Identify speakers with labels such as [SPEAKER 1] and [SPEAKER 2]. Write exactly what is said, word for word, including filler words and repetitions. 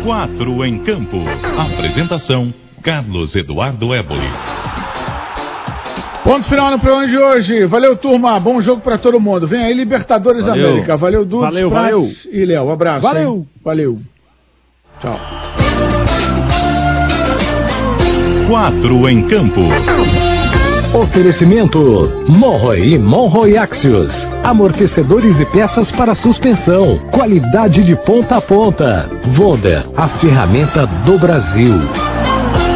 [SPEAKER 1] Quatro em Campo. Apresentação, Carlos Eduardo Éboli.
[SPEAKER 2] Ponto final no programa de hoje. Valeu, turma. Bom jogo pra todo mundo. Vem aí, Libertadores da América. Valeu, Dudu,
[SPEAKER 3] valeu, valeu.
[SPEAKER 2] e Léo. Abraço.
[SPEAKER 3] Valeu.
[SPEAKER 2] Hein? Valeu. Tchau.
[SPEAKER 1] Quatro em Campo.
[SPEAKER 4] Oferecimento Monroe e Monroe Axios. Amortecedores e peças para suspensão. Qualidade de ponta a ponta. Wonder, a ferramenta do Brasil.